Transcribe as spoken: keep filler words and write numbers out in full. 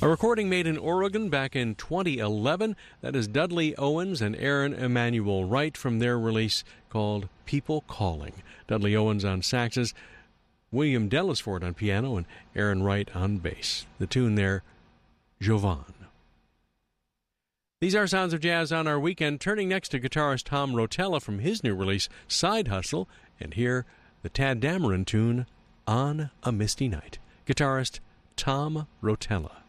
A recording made in Oregon back in twenty eleven. That is Dudley Owens and Aaron Emanuel Wright from their release called People Calling. Dudley Owens on saxes, William Dellisford on piano, and Aaron Wright on bass. The tune there, Jovan. These are Sounds of Jazz on our weekend. Turning next to guitarist Tom Rotella from his new release, Side Hustle, and here the Tadd Dameron tune, On a Misty Night. Guitarist Tom Rotella.